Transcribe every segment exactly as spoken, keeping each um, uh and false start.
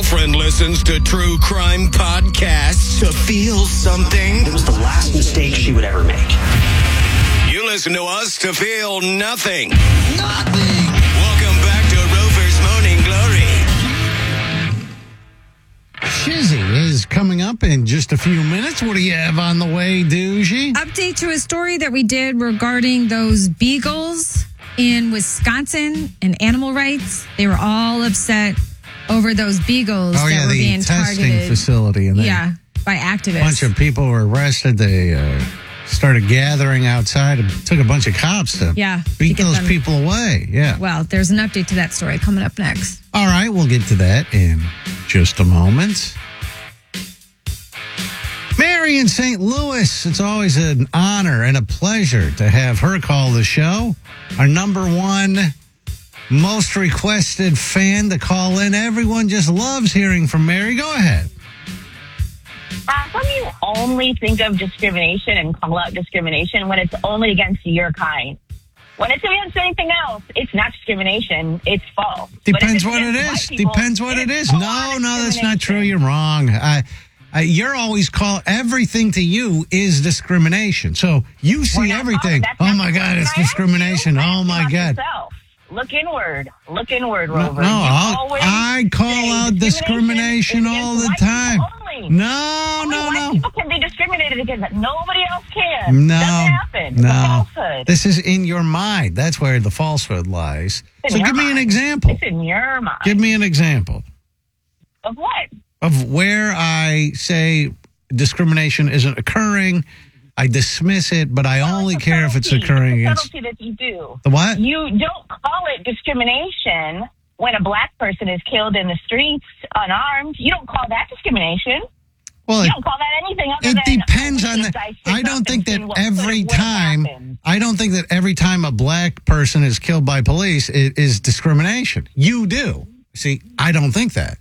girlfriend listens to true crime podcasts to feel something. It was the last mistake she would ever make. You listen to us to feel nothing. Nothing. Welcome back to Rover's Morning Glory. Shizzy is coming up in just a few minutes. What do you have on the way, Doogie? Update to a story that we did regarding those beagles in Wisconsin and animal rights. They were all upset over those beagles oh, that yeah, were the being testing targeted. facility. And yeah, by activists. A bunch of people were arrested. They uh, started gathering outside and took a bunch of cops to yeah, beat to those them. people away. Yeah. Well, there's an update to that story coming up next. All right, we'll get to that in just a moment. Mary in Saint Louis, it's always an honor and a pleasure to have her call the show. Our number one most requested fan to call in. Everyone just loves hearing from Mary. Go ahead. How come you only think of discrimination and call out discrimination when it's only against your kind? When it's against anything else, it's not discrimination. It's false. Depends what it is. People, Depends what it is. No, no, that's not true. You're wrong. I, I, you're always call everything to you is discrimination. So you see everything. Oh my God, it's discrimination. Oh my God. Yourself. Look inward. Look inward, No, Rover. no I'll, I call out discrimination, discrimination all the time. No, Only no, white no. People can be discriminated against. Nobody else can. No, Doesn't happen. It's no. a falsehood. This is in your mind. That's where the falsehood lies. It's So in give your me an mind. example. It's in your mind. Give me an example Of what? of where I say discrimination isn't occurring. I dismiss it, but I Well, only it's a care if it's subtlety. occurring It's a against subtlety that you do. the what? You don't call it discrimination when a black person is killed in the streets unarmed. You don't call that discrimination. Well, You it, don't call that anything other it than depends on police. the. I, I don't think that what every could've, would've time. happened. I don't think that every time a black person is killed by police, it is discrimination. You do. See, I don't think that.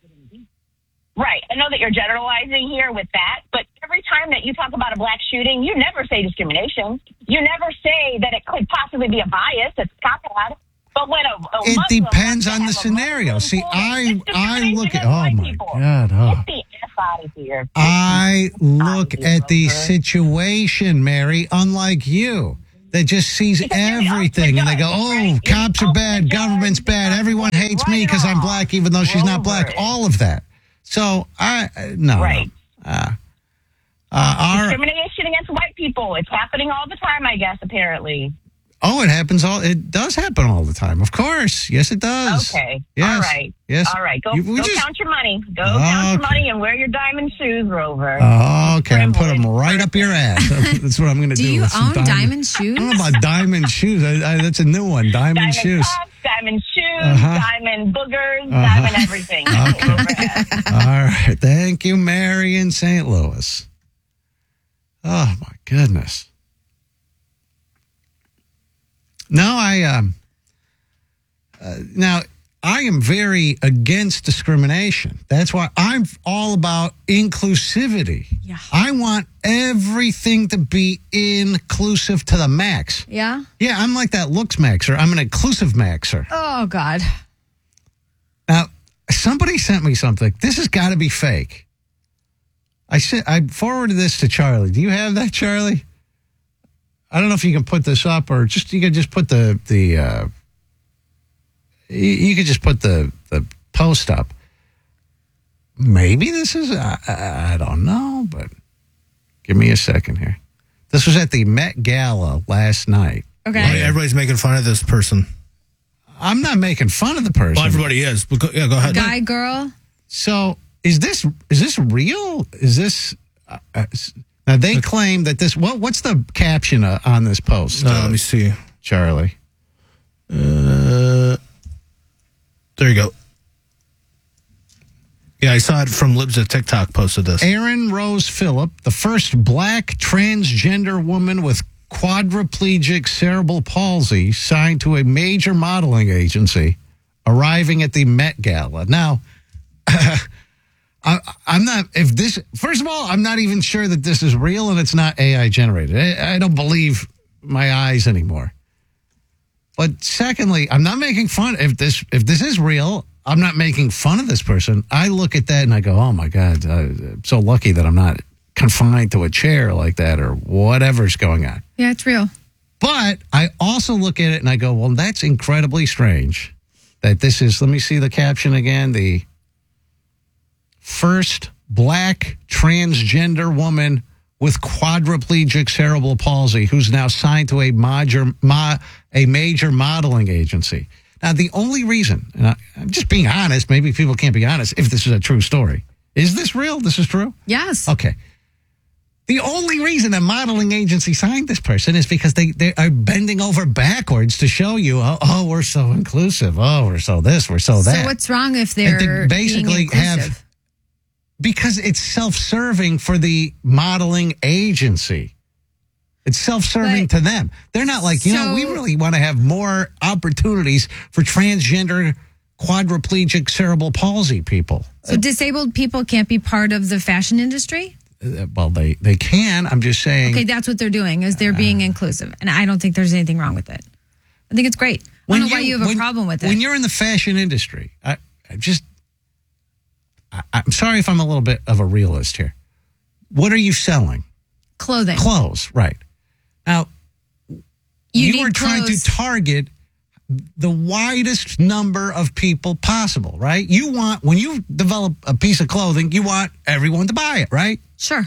Right. I know that you're generalizing here with that, but every time that you talk about a black shooting, you never say discrimination. You never say that it could possibly be a bias that's cop had. But when a, a It Muslim depends wants to on the have a scenario. Muslim See, food, I it's I discrimination look at. against Oh white my people. God. Oh. Get the F out of here. I look Get at the out of here. situation, Mary, unlike you, that just sees Because you're the everything and they go, opposite oh, judge, right? cops You're are the bad, opposite government's judge, bad, because everyone you're hates right me or because I'm wrong. black, even though she's not black, Rover. all of that. So, I, uh, no. Right. No. Uh, uh, our, Discrimination against white people. It's happening all the time, I guess, apparently. oh, it happens all, it does happen all the time. Of course. Yes, it does. Okay. Yes. All right. Yes. All right. Go, You- we go just- count your money. Go count your Okay. money and wear your diamond shoes, Rover. Oh, okay. I'm putting them Privilege. right up your ass. That's what I'm going to do. Do you with some own diamond shoes? I don't know about diamond shoes. I, I, that's a new one. Diamond, Diamond shoes. socks, diamond shoes, Uh-huh. diamond boogers, Uh-huh. diamond everything. Okay. Rover has. All right. Thank you, Mary in Saint Louis. Oh, my goodness. No, I, um, uh, now, I am very against discrimination. That's why I'm all about inclusivity. Yeah. I want everything to be inclusive to the max. Yeah? Yeah, I'm like that looks maxer. I'm an inclusive maxer. Oh, God. Now, somebody sent me something. This has got to be fake. I said I forwarded this to Charlie. Do you have that, Charlie? I don't know if you can put this up or just you could just put the the uh, you, you could just put the the post up. Maybe this is I, I, I don't know, but give me a second here. This was at the Met Gala last night. Okay. Well, everybody's making fun of this person. I'm not making fun of the person. Well, everybody is. But go, yeah, go ahead. Guy, girl. So is this is this real? Is this uh, uh, now they claim that this? What what's the caption uh, on this post? Uh, uh, let me see. Charlie. Uh, there you go. Yeah, I saw it from Libs at TikTok posted this. Erin Rose Phillip, the first black transgender woman with quadriplegic cerebral palsy, signed to a major modeling agency, arriving at the Met Gala. Now, I, I'm not, if this, first of all, I'm not even sure that this is real and it's not A I generated. I, I don't believe my eyes anymore. But secondly, I'm not making fun. If this, if this is real, I'm not making fun of this person. I look at that and I go, oh my God, uh, I'm so lucky that I'm not confined to a chair like that or whatever's going on. Yeah, it's real. But I also look at it and I go, well, that's incredibly strange that this is, let me see the caption again, the first black transgender woman with quadriplegic cerebral palsy who's now signed to a major, ma, a major modeling agency. Now, the only reason, and I, I'm just being honest, maybe people can't be honest if this is a true story. Is this real? This is true? Yes. Okay. The only reason a modeling agency signed this person is because they, they are bending over backwards to show you, oh, oh, we're so inclusive. Oh, we're so this, we're so that. So what's wrong if And they're to basically being inclusive? have, because it's self-serving for the modeling agency. It's self-serving But- to them. They're not like, you know, we So- really want to have more opportunities for transgender quadriplegic cerebral palsy people. So disabled people can't be part of the fashion industry? Uh, Well, they, they can. I'm just saying. Okay, that's what they're doing, is they're being inclusive. And I don't think there's anything wrong with it. I think it's great. I don't know why you have a when- problem with it. When you're in the fashion industry, I, I just, I, I'm sorry if I'm a little bit of a realist here. What are you selling? Clothing. Clothes, right. Now, You you, need are trying clothes. to target the widest number of people possible, right? You want, when you develop a piece of clothing, you want everyone to buy it, right? Sure.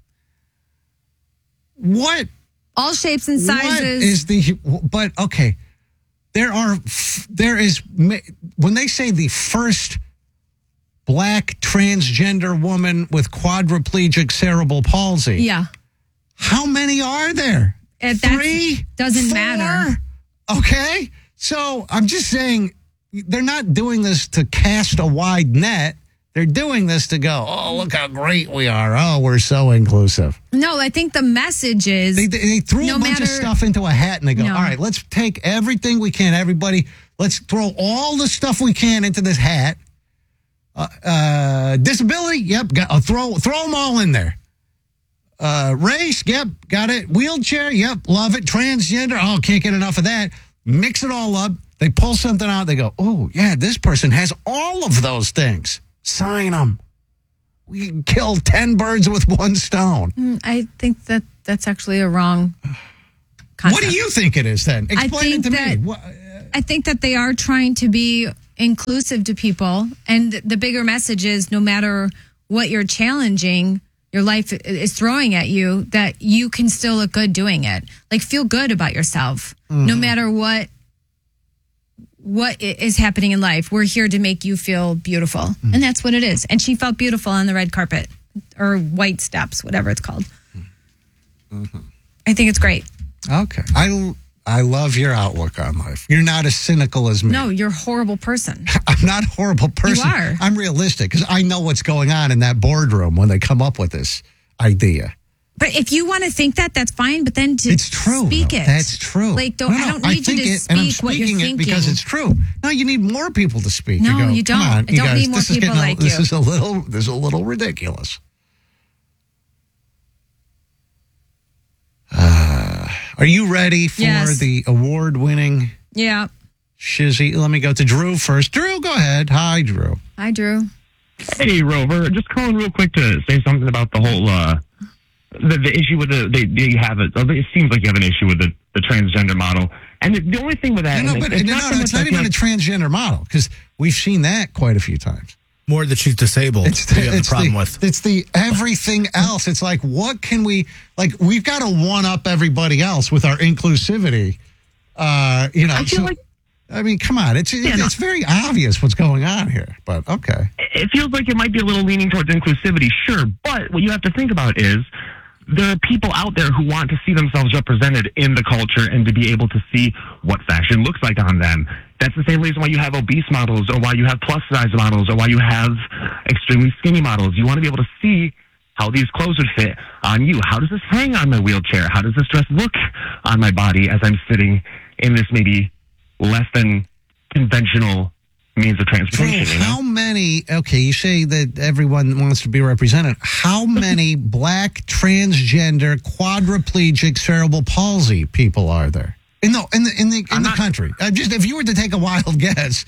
What All shapes and What sizes. is the? But okay, there are there is when they say the first black transgender woman with quadriplegic cerebral palsy. yeah. How many are there? It- that's- Three doesn't Four? matter. Okay, so I'm just saying they're not doing this to cast a wide net. They're doing this to go, oh, look how great we are. Oh, we're so inclusive. No, I think the message is They, they threw No a bunch matter- of stuff into a hat and they go, No. all right, let's take everything we can. Everybody, let's throw all the stuff we can into this hat. Uh, uh, disability, yep, got, uh, throw throw them all in there. Uh, race, yep, got it. Wheelchair, yep, love it. Transgender, oh, can't get enough of that. Mix it all up. They pull something out. They go, oh, yeah, this person has all of those things. Sign them. We can kill ten birds with one stone. Mm, I think that that's actually a wrong concept. What do you think it is then? I Explain it think to that- me. What, I think that they are trying to be inclusive to people. And the bigger message is no matter what you're challenging, your life is throwing at you, that you can still look good doing it. Like, feel good about yourself. Mm-hmm. No matter what what i- is happening in life, we're here to make you feel beautiful. Mm-hmm. And that's what it is. And she felt beautiful on the red carpet or white steps, whatever it's called. Mm-hmm. I think it's great. Okay. I, I love your outlook on life. You're not as cynical as me. No, you're a horrible person. I'm not a horrible person. You are. I'm realistic because I know what's going on in that boardroom when they come up with this idea. But if you want to think that, that's fine. But then to It's true. speak though. it. That's true. Like, don't, No, no, I don't need think you to it, and I'm speak what you're speaking it thinking. because it's true. No, you need more people to speak. No, go, you don't. Come on, I you don't guys, need more this is people getting a- like This you. is a little. This is a little ridiculous. Uh, are you ready for Yes. the award-winning Yeah. Shizzy? Let me go to Drew first. Drew, go ahead. Hi, Drew. Hi, Drew. Hey, Rover. Just calling real quick to say something about the whole uh, the, the issue with the they, they have it. It seems like you have an issue with the, the transgender model, and the, the only thing with that, No, no, and but it's no, not no, so it's much not like, even a transgender model because we've seen that quite a few times. More that she's disabled. It's you have it's the problem the, with. It's the everything else. It's like, what can we, like, we've got to one up everybody else with our inclusivity. Uh, you know, I feel so- like I mean, come on. It's Yeah, no. it's very obvious what's going on here, but okay. it feels like it might be a little leaning towards inclusivity, sure. But what you have to think about is there are people out there who want to see themselves represented in the culture and to be able to see what fashion looks like on them. That's the same reason why you have obese models or why you have plus size models or why you have extremely skinny models. You want to be able to see how these clothes would fit on you. How does this hang on my wheelchair? How does this dress look on my body as I'm sitting in this maybe less than conventional means of Drew, transportation? You know? how many, okay, you say that everyone wants to be represented. How many black, transgender, quadriplegic, cerebral palsy people are there? In the, in the, in the, in I'm the not- country? Uh, just if you were to take a wild guess,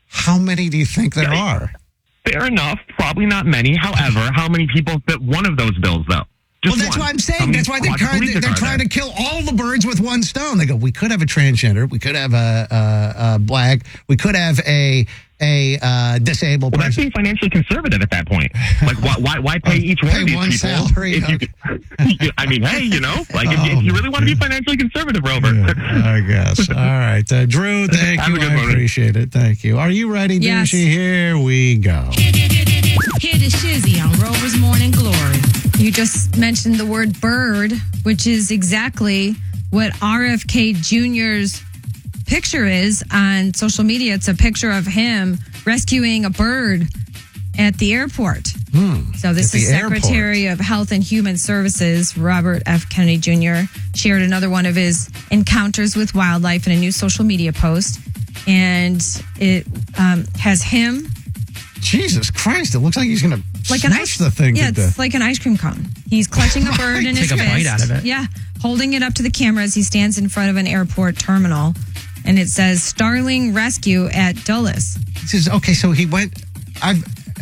How many do you think there are? Fair enough. Probably not many. However, how many people fit one of those bills, though? Just Well, that's one. what I'm How saying. many That's why they're trying, quadriplegic they're are trying there? to kill all the birds with one stone. They go, we could have a transgender. We could have a, a, a black. We could have a a uh, disabled Well, that's person. being financially conservative at that point. Like, why why, why pay each one Pay of these one people? salary, If you, I mean, hey, you know, like if, you- if you really want to be financially conservative, Rover. I guess. All right. Uh, Drew, thank Have a you. good I morning. appreciate it. Thank you. Are you ready, Yes. Douchey? Here we go. Here to Shizzy on Rover's Morning Glory. You just mentioned the word bird, which is exactly what R F K Junior's picture is on social media. It's a picture of him rescuing a bird at the airport. So this At is the airport. Secretary of Health and Human Services, Robert F. Kennedy Junior, shared another one of his encounters with wildlife in a new social media post. And it um, has him Jesus Christ. It looks like he's going to like an smash ice the thing Yeah, to it's death. like an ice cream cone. He's clutching a bird in his Take a fist. bite out of it. Yeah, holding it up to the camera as he stands in front of an airport terminal, and it says Starling Rescue at Dulles. He says, okay, so he went. I've.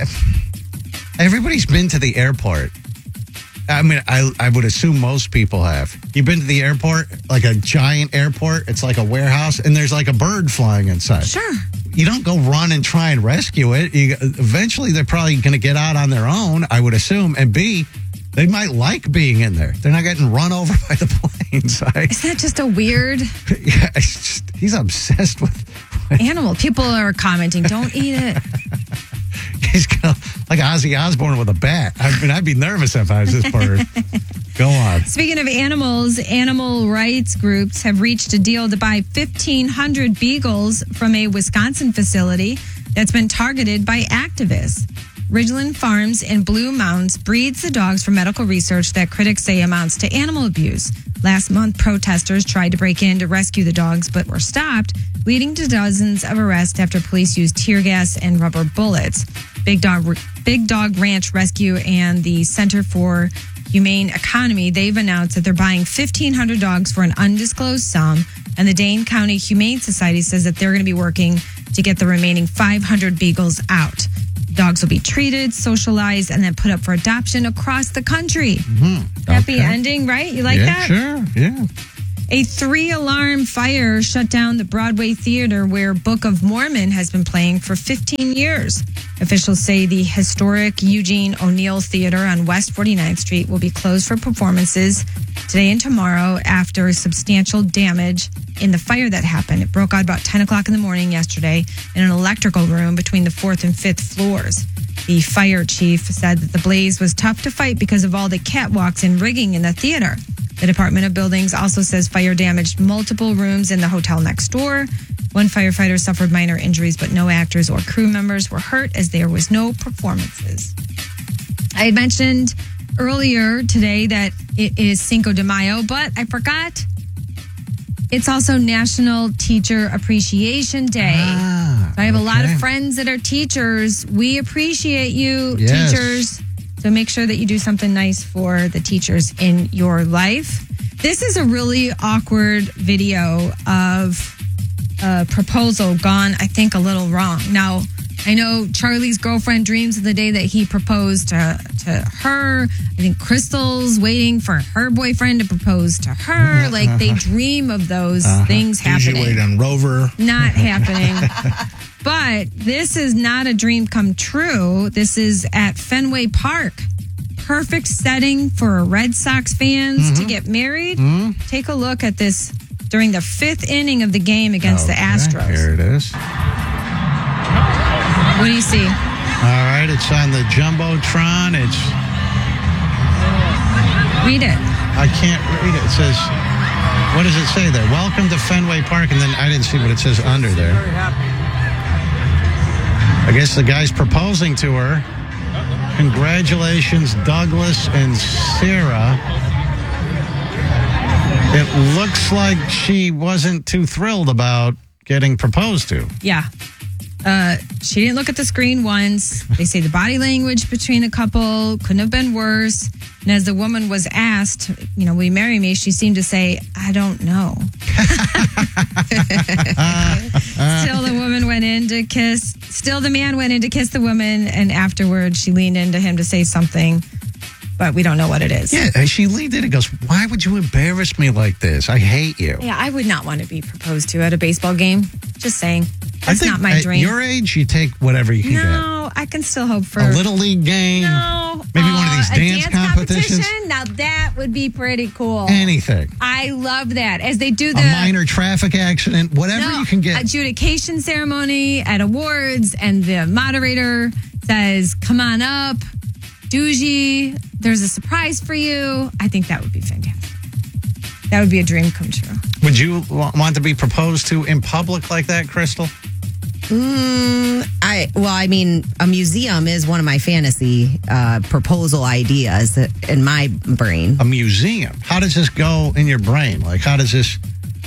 Everybody's been to the airport. I mean, I I would assume most people have. You've been to the airport, like a giant airport. It's like a warehouse, and there's like a bird flying inside. Sure. You don't go run and try and rescue it. You, eventually, they're probably going to get out on their own, I would assume. And B, they might like being in there. They're not getting run over by the planes. I, Isn't that just a weird yeah, it's just, he's obsessed with. animal? People are commenting, don't eat it. He's got, like Ozzy Osbourne with a bat. I mean, I'd be nervous if I was this bird. Go on. Speaking of animals, animal rights groups have reached a deal to buy fifteen hundred beagles from a Wisconsin facility that's been targeted by activists. Ridgeland Farms in Blue Mountains breeds the dogs for medical research that critics say amounts to animal abuse. Last month, protesters tried to break in to rescue the dogs, but were stopped, leading to dozens of arrests after police used tear gas and rubber bullets. Big Dog, Big Dog Ranch Rescue and the Center for Humane Economy, they've announced that they're buying fifteen hundred dogs for an undisclosed sum, and the Dane County Humane Society says that they're going to be working to get the remaining five hundred beagles out. Dogs will be treated, socialized, and then put up for adoption across the country. Mm-hmm. Happy Okay. ending, right? You like yeah, that? Sure. Yeah. A three-alarm fire shut down the Broadway theater where Book of Mormon has been playing for fifteen years. Officials say the historic Eugene O'Neill Theater on West forty-ninth Street will be closed for performances today and tomorrow after substantial damage in the fire that happened. It broke out about ten o'clock in the morning yesterday in an electrical room between the fourth and fifth floors. The fire chief said that the blaze was tough to fight because of all the catwalks and rigging in the theater. The Department of Buildings also says fire damaged multiple rooms in the hotel next door. One firefighter suffered minor injuries, but no actors or crew members were hurt as there was no performances. I had mentioned earlier today that it is Cinco de Mayo, but I forgot. It's also National Teacher Appreciation Day. Ah, I have a lot okay. of friends that are teachers. We appreciate you, Yes. teachers. So make sure that you do something nice for the teachers in your life. This is a really awkward video of a proposal gone, I think, a little wrong. Now, I know Charlie's girlfriend dreams of the day that he proposed to, to her. I think Crystal's waiting for her boyfriend to propose to her. Like, they dream of those things happening. Usually wait on Rover. Not happening. But this is not a dream come true. This is at Fenway Park. Perfect setting for Red Sox fans to get married. Take a look at this during the fifth inning of the game against the Okay, Astros. Here it is. What do you see? All right, it's on the Jumbotron. It's Read it. I can't read it. It says, what does it say there? Welcome to Fenway Park, and then I didn't see what it says under there. I guess the guy's proposing to her. Congratulations, Douglas and Sarah. It looks like she wasn't too thrilled about getting proposed to. Yeah. Uh, she didn't look at the screen once. They say the body language between a couple couldn't have been worse. And as the woman was asked, you know, will you marry me? She seemed to say, I don't know. Still, the woman went in to kiss. Still, the man went in to kiss the woman. And afterwards, she leaned into him to say something. But we don't know what it is. Yeah, and she leaned in and goes, why would you embarrass me like this? I hate you. Yeah, I would not want to be proposed to at a baseball game. Just saying. I That's think not my at dream. your age, you take whatever you can No, I can still hope for get. A little league game. No. Maybe one of Uh, these a dance, competitions. competition? Now that would be pretty cool. Anything. I love that. As they do the A minor traffic accident, whatever no, you can get. adjudication ceremony at awards, and the moderator says, come on up, Doogie, there's a surprise for you. I think that would be fantastic. That would be a dream come true. Would you wa- want to be proposed to in public like that, Crystal? Mm, I well, I mean, a museum is one of my fantasy uh, proposal ideas in my brain. A museum. How does this go in your brain? Like, how does this,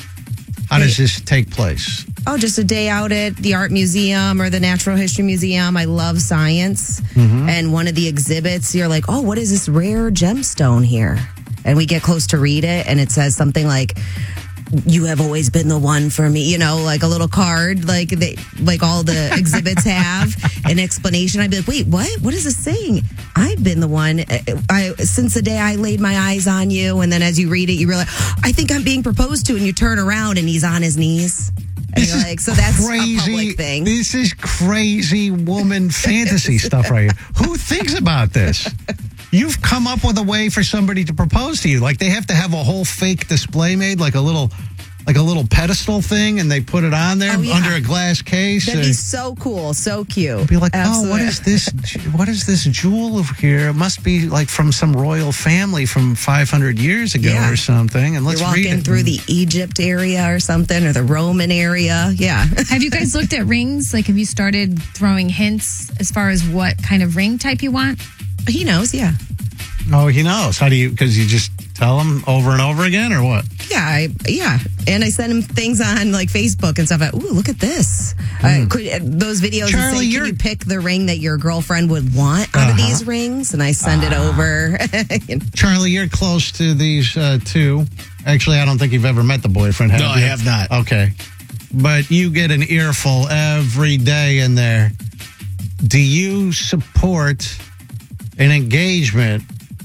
how does this take place? Oh, just a day out at the art museum or the natural history museum. I love science, Mm-hmm. and one of the exhibits, you're like, oh, what is this rare gemstone here? And we get close to read it, and it says something like, you have always been the one for me, you know, like a little card, like they, like all the exhibits have an explanation. I'd be like, wait, what? What is this saying? I've been the one I, since the day I laid my eyes on you. And then as you read it, you realize, I think I'm being proposed to. And you turn around and he's on his knees. And This you're is like, so that's crazy, a public thing. This is crazy woman fantasy stuff right here. Who thinks about this? You've come up with a way for somebody to propose to you. Like they have to have a whole fake display made, like a little, like a little pedestal thing, and they put it on there Oh, yeah. under a glass case. That'd and be so cool, so cute. be like, Absolutely. oh, what is this? What is this jewel over here? It must be like from some royal family from five hundred years ago Yeah. or something. And let's You're read walking it. through the Egypt area or something, or the Roman area. Yeah. Have you guys looked at rings? Like, have you started throwing hints as far as what kind of ring type you want? He knows, yeah. Oh, he knows. How do you? Because you just tell him over and over again, or what? Yeah, I, yeah. And I send him things on like Facebook and stuff. Like, ooh, look at this. Uh, could, uh, those videos that Hmm. Charlie, say, you're- can you pick the ring that your girlfriend would want out of Uh-huh. these rings? And I send it over. Charlie, you're close to these uh, two. Actually, I don't think you've ever met the boyfriend. Have No, you? I have not. Okay, but you get an earful every day in there. Do you support an engagement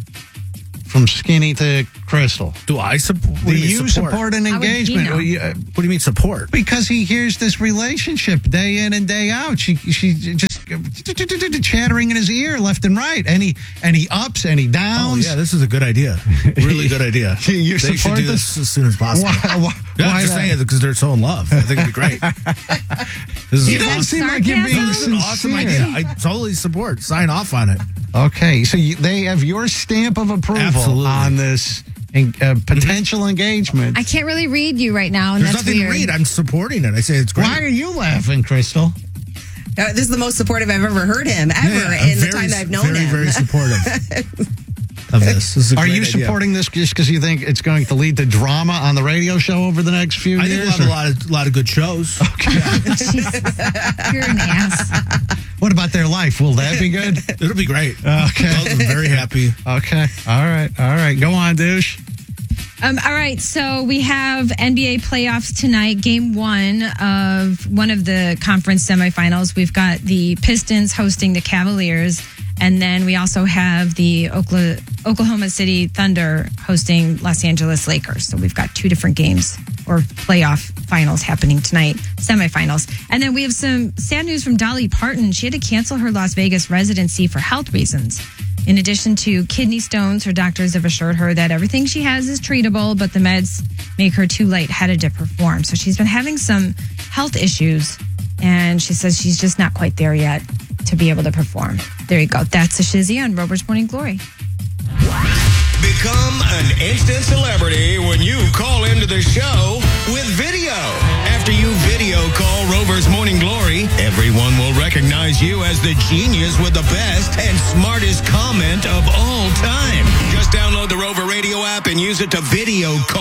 from Skinny to Crystal? Do I support? Do you support, an How would he engagement? know? Well, you, uh, What do you mean support? because he hears this relationship day in and day out. She she just chattering in his ear left and right, and he and he ups and he Oh downs. yeah, this is a good idea. Really good idea. You they should support do this? this as soon as possible. Why, why, Yeah, why I'm just that? saying it because they're so in love. I think it'd be great. This is You an don't awesome, seem like you're being Sarcasm? this is an awesome sincere. idea. I totally support. Sign off on it. Okay, so you, they have your stamp of approval Absolutely. on this en- uh, potential engagement. I can't really read you right now, and There's that's nothing weird. to read. I'm supporting it. I say it's great. Why are you laughing, Crystal? Uh, this is the most supportive I've ever heard him, ever, Yeah, I'm in the very, time that I've known very, him. Very supportive of this. This is a Are great you idea. supporting this just because you think it's going to lead to drama on the radio show over the next few I think years? we'll have or- a lot of lot of good shows. You're an ass. What about their life? Will that be good? It'll be great. Okay. Both of them very happy. Okay. All right. All right. Go on, douche. Um, all right, so we have N B A playoffs tonight. Game one of one of the conference semifinals. We've got the Pistons hosting the Cavaliers, and then we also have the Okla- Oklahoma City Thunder hosting Los Angeles Lakers. So we've got two different games or playoff finals happening tonight, semifinals. And then we have some sad news from Dolly Parton. She had to cancel her Las Vegas residency for health reasons. In addition to kidney stones, her doctors have assured her that everything she has is treatable, but the meds make her too lightheaded to perform. So she's been having some health issues, and she says she's just not quite there yet to be able to perform. There you go. That's a shizzy on Rover's Morning Glory. Become an instant celebrity when you call into the show with video. After you video call Rover's Morning Glory, everyone will recognize you as the genius with the best and smartest comment of all time. Just download the Rover Radio app and use it to video call